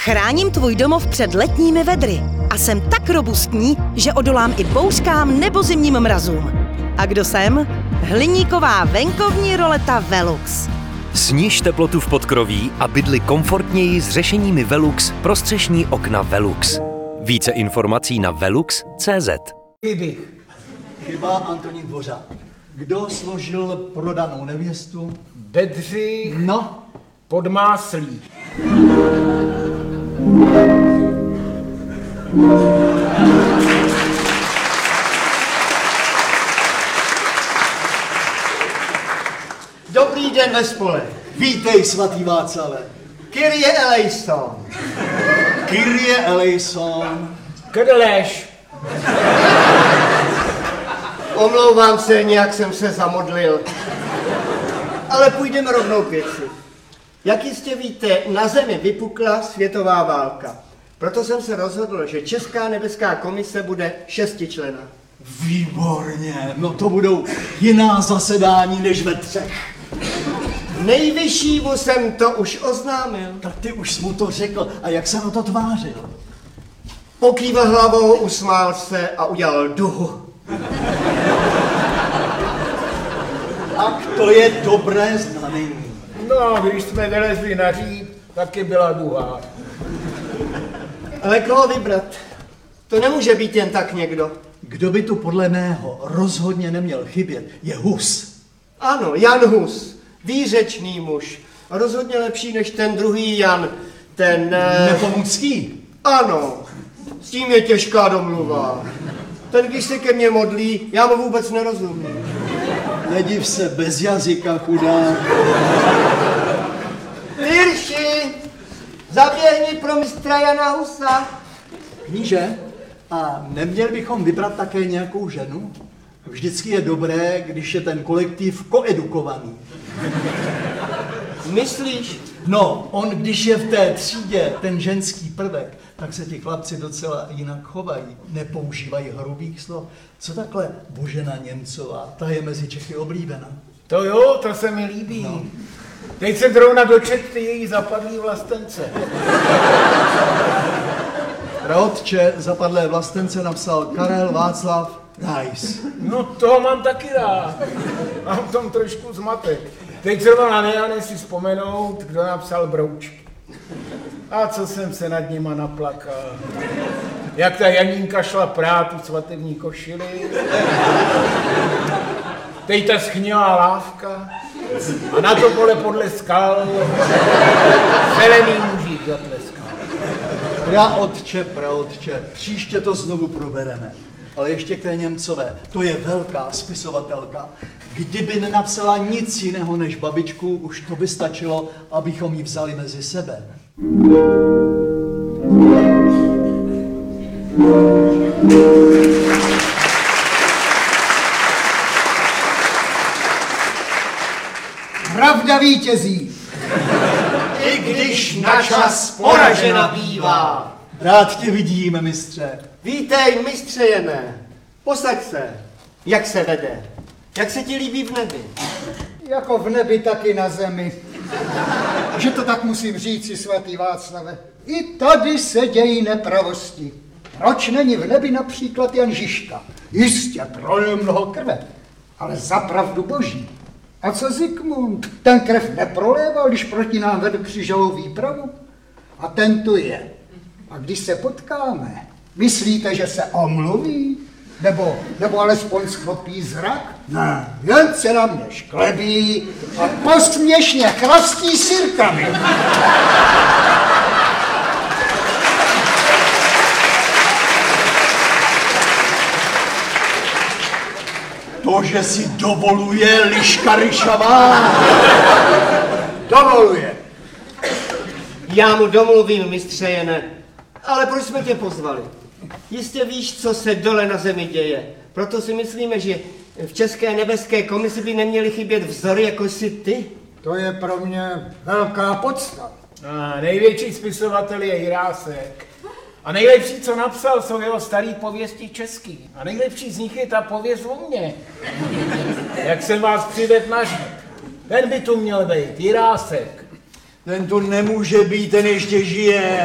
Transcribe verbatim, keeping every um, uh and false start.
Chráním tvůj domov před letními vedry a jsem tak robustní, že odolám i bouřkám nebo zimním mrazům. A kdo jsem? Hliníková venkovní roleta Velux. Sniž teplotu v podkroví a bydli komfortněji s řešeními Velux pro střešní okna Velux. Více informací na velux tečka cé zet. Chyby. Chyba Antonín Dvořák. Kdo složil prodanou nevěstu? Bedřich No, Podmáslí. Dobrý den ve spole. vítej, svatý Václave. Kyrie eleison. Kyrie eleison. Krleš. Omlouvám se, nějak jsem se zamodlil. Ale půjdeme rovnou k věci. Jak jistě víte, na Zemi vypukla světová válka. Proto jsem se rozhodl, že Česká nebeská komise bude šestičlenná. Výborně, no to budou jiná zasedání než ve třech. Nejvyššímu jsem to už oznámil. Tak ty už jsi mu to řekl a jak se na to tvářil? Pokýval hlavou, usmál se a udělal duhu. Tak to je dobré znamení. No, když jsme vylezli na říp, taky byla duha. Ale koho vybrat? To nemůže být jen tak někdo. Kdo by tu podle mého rozhodně neměl chybět, je Hus. Ano, Jan Hus. Výřečný muž. Rozhodně lepší než ten druhý Jan. Ten... Eh... Nepomucký. Ano, s tím je těžká domluva. Ten, když se ke mně modlí, já mu vůbec nerozumím. Nediv se, bez jazyka, chudák. Virši, zaběhni pro mistra Jana Husa. Kníže, a neměli bychom vybrat také nějakou ženu? Vždycky je dobré, když je ten kolektiv koedukovaný. Myslíš? No, on když je v té třídě ten ženský prvek, tak se ti chlapci docela jinak chovají. Nepoužívají hrubých slov. Co takhle Božena Němcová, ta je mezi Čechy oblíbená. To jo, to se mi líbí. No. Teď se zrovna dočet ty její zapadlý vlastence. Praotče zapadlé vlastence napsal Karel Václav Rais. No toho mám taky rád. Mám v tom trošku zmatek. Teď zrovna nejane si vzpomenout, kdo napsal Broučky. A co jsem se nad nima naplakal. Jak ta Janínka šla prát tu svatební košili. Teď ta schnilá lávka. A na to pole podle skal zelený mužík zatleskal. Praotče, praotče, příště to znovu probereme. Ale ještě k té Němcové, to je velká spisovatelka. Kdyby nenapsala nic jiného než babičku, už to by stačilo, abychom ji vzali mezi sebe. Pravda vítězí. I když na čas poražena bývá. Rád tě vidíme, mistře. Vítej, mistře Jene. Posaď se. Jak se vede? Jak se ti líbí v nebi? Jako v nebi, tak i na zemi. Že to tak musím říci, svatý Václave. I tady se dějí nepravosti. Proč není v nebi například Jan Žižka? Jistě prolil mnoho krve, ale za pravdu boží. A co Zikmund? Ten krev neproléval, když proti nám vedl křížovou výpravu? A ten tu je. A když se potkáme, myslíte, že se omluví? Nebo, nebo alespoň schopí zrak? Ne, jen se na mě šklebí a posměšně chrastí sirkami. To, že si dovoluje liška ryšavá. Dovoluje. Já mu domluvím, mistře Jene. Ale proč jsme tě pozvali? Jistě víš, co se dole na zemi děje. Proto si myslíme, že v České nebeské komisi by neměly chybět vzory jako jsi ty. To je pro mě velká podsta. A největší spisovatel je Jirásek. A nejlepší, co napsal, jsou jeho starý pověsti český. A nejlepší z nich je ta pověst o mně. Jak jsem vás přivedl na žít. Ten by tu měl být, Jirásek. Ten tu nemůže být, ten ještě žije.